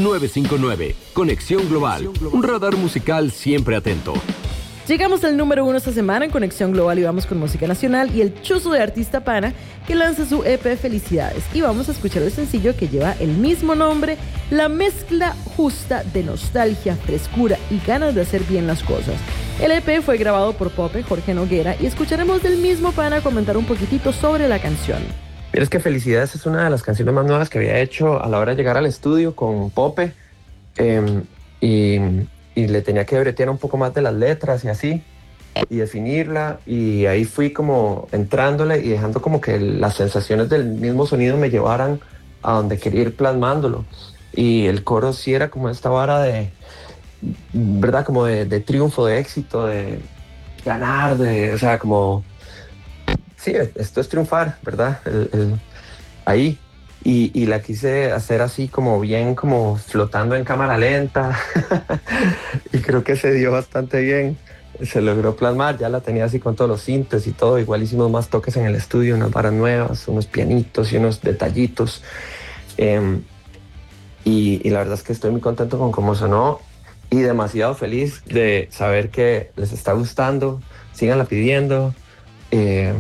959. Conexión Global. Un radar musical siempre atento. Llegamos al número 1 esta semana en Conexión Global y vamos con música nacional y el chuzo de artista pana que lanza su EP Felicidades. Y vamos a escuchar el sencillo que lleva el mismo nombre, la mezcla justa de nostalgia, frescura y ganas de hacer bien las cosas. El EP fue grabado por Pope, Jorge Noguera, y escucharemos del mismo pana comentar un poquitito sobre la canción. Mira, es que Felicidades es una de las canciones más nuevas que había hecho a la hora de llegar al estudio con Pope. Y le tenía que bretear un poco más de las letras y así, y definirla, y ahí fui como entrándole y dejando como que las sensaciones del mismo sonido me llevaran a donde quería ir plasmándolo. Y el coro sí era como esta vara de, ¿verdad? Como de triunfo, de éxito, de ganar, o sea, como, sí, esto es triunfar, ¿verdad? Ahí. Y la quise hacer así como bien, como flotando en cámara lenta. Y creo que se dio bastante bien. Se logró plasmar, ya la tenía así con todos los sintes y todo. Igual hicimos más toques en el estudio, unas varas nuevas, unos pianitos y unos detallitos. Y la verdad es que estoy muy contento con cómo sonó y demasiado feliz de saber que les está gustando. Síganla pidiendo.